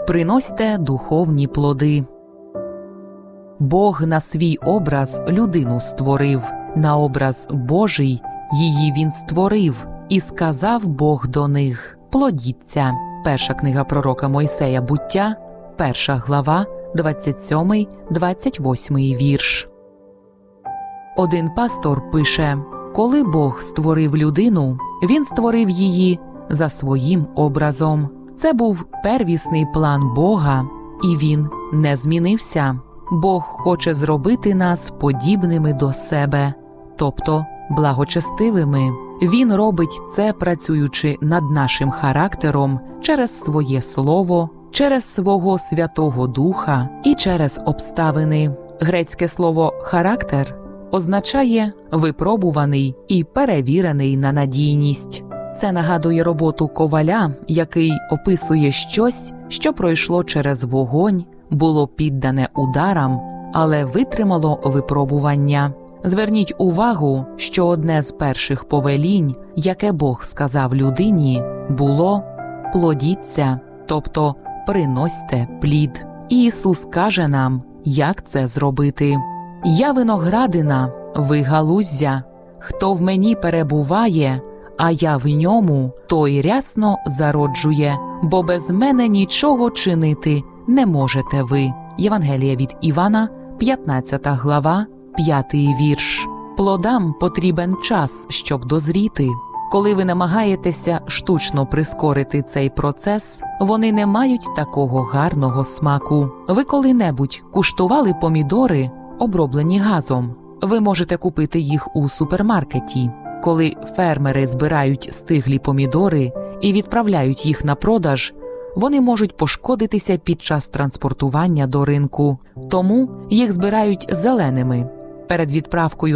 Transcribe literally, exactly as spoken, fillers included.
приносьте духовні плоди. Бог на свій образ людину створив, на образ Божий її він створив, і сказав Бог до них: плодіться. Перша книга пророка Мойсея Буття, перша глава, двадцять сьомий - двадцять восьмий вірш. Один пастор пише: коли Бог створив людину, він створив її за своїм образом. Це був первісний план Бога, і він не змінився. Бог хоче зробити нас подібними до себе, тобто благочестивими. Він робить це, працюючи над нашим характером через своє слово, через свого Святого Духа і через обставини. Грецьке слово «характер» означає «випробуваний» і «перевірений на надійність». Це нагадує роботу коваля, який описує щось, що пройшло через вогонь, було піддане ударам, але витримало випробування. Зверніть увагу, що одне з перших повелінь, яке Бог сказав людині, було «плодіться», тобто «приносьте плід». І Ісус каже нам, як це зробити. «Я виноградина, ви галуздя, хто в мені перебуває, а я в ньому, той рясно зароджує, бо без мене нічого чинити не можете ви». Євангеліє від Івана, п'ятнадцята глава, п'ятий вірш. Плодам потрібен час, щоб дозріти. Коли ви намагаєтеся штучно прискорити цей процес, вони не мають такого гарного смаку. Ви коли-небудь куштували помідори, оброблені газом? Ви можете купити їх у супермаркеті. Коли фермери збирають стиглі помідори і відправляють їх на продаж, вони можуть пошкодитися під час транспортування до ринку, тому їх збирають зеленими. Перед відправкою